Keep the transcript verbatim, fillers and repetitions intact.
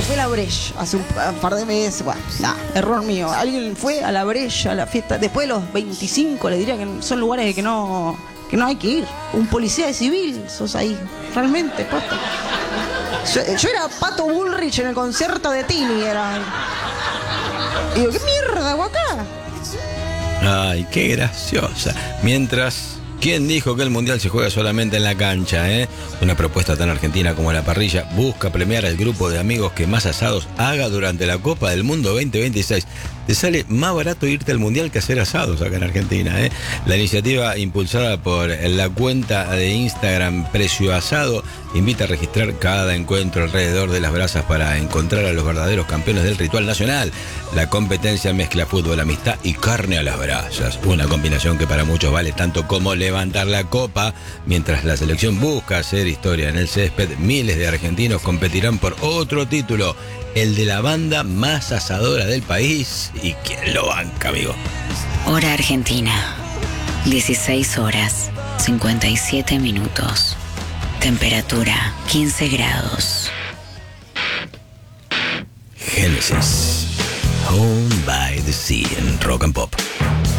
fui a la Breche hace un par de meses. Bueno, nada, error mío. Alguien fue a la Breche, a la fiesta. Después de los veinticinco, le diría que son lugares que no, que no hay que ir. Un policía de civil, sos ahí. Realmente, posta. Yo, yo era Pato Bullrich en el concierto de Tini, era. Y digo, ¿qué mierda hago acá? Ay, qué graciosa. Mientras, ¿quién dijo que el Mundial se juega solamente en la cancha, eh? Una propuesta tan argentina como la parrilla busca premiar al grupo de amigos que más asados haga durante la Copa del Mundo veinte veintiséis. Te sale más barato irte al Mundial que hacer asados acá en Argentina, ¿eh? La iniciativa, impulsada por la cuenta de Instagram Precio Asado, invita a registrar cada encuentro alrededor de las brasas para encontrar a los verdaderos campeones del ritual nacional. La competencia mezcla fútbol, amistad y carne a las brasas. Una combinación que para muchos vale tanto como levantar la copa. Mientras la selección busca hacer historia en el césped, miles de argentinos competirán por otro título, el de la banda más asadora del país. ¿Y quién lo banca, amigo? Hora Argentina, dieciséis horas, cincuenta y siete minutos. Temperatura, quince grados. Génesis, Home by the Sea en Rock and Pop.